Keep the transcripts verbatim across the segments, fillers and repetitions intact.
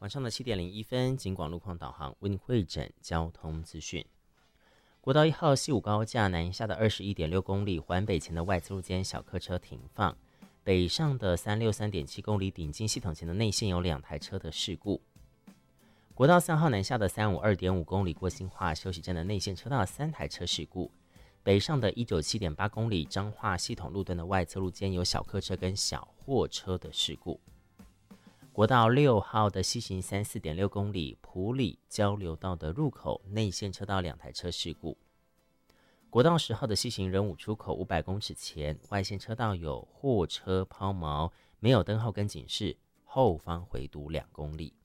晚上的七点零一分，警广路况导航为您汇整交通资讯。国道一号西武高架南下的二十一点六公里环北前的外侧路间小客车停放，北上的三六三点七公里顶进系统前的内线有两台车的事故。国道三号南下的三五二点五公里过新化休息站的内线车道三台车事故。北上的一九七点八公里彰化系统路段的外侧路间有小客车跟小货车的事故。国道六号的西行三四点六公里埔里交流道的入口内线车道两台车事故。国道十号的西行仁武出口五百公尺前外线车道有货车抛锚，没有灯号跟警示，后方回堵两公里。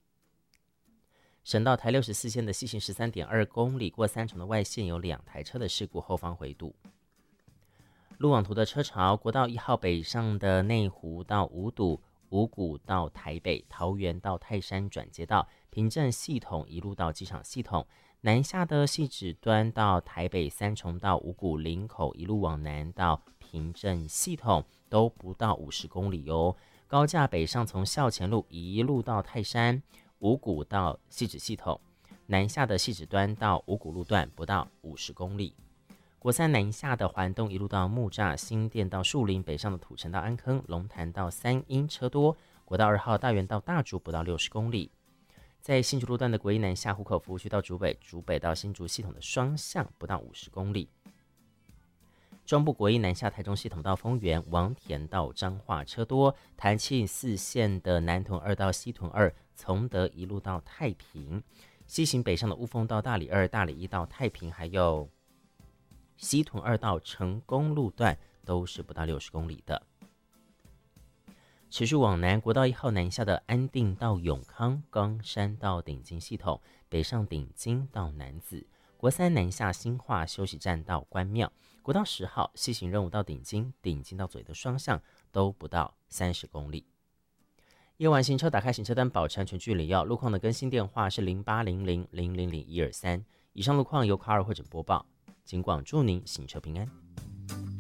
省道台六十四线的西行十三点二公里过三重的外线有两台车的事故，后方回堵。路网图的车潮，国道一号北上的内湖到五堵，五股到台北，桃园到泰山转接道，平镇系统一路到机场系统，南下的汐止端到台北三重到五股林口，一路往南到平镇系统都不到五十公里哦。高架北上从校前路一路到泰山，五股到汐止系统，南下的汐止端到五股路段不到五十公里。国三南下的环东一路到木栅，新店到树林，北上的土城到安坑，龙潭到三鹰车多。国道二号大园到大竹不到六十公里。在新竹路段的国一南下湖口服务区到竹北，竹北到新竹系统的双向不到五十公里。中部国一南下台中系统到丰原，王田到彰化车多。台七四线的南屯二到西屯二，从德一路到太平。西行北上的雾峰到大里二，大里一到太平，还有西屯二到成功路段都是不到六十公里的。持续往南，国道一号南下的安定到永康，冈山到顶金系统，北上顶金到南子。国三南下新化休息站到关庙，国道十号西行任务到顶金，顶金到左营的双向都不到三十公里。夜晚行车打开行车灯，保持安全距离哦。路况的更新电话是零八零零零零零一二三。以上路况由卡尔会诊播报，警广祝您行车平安。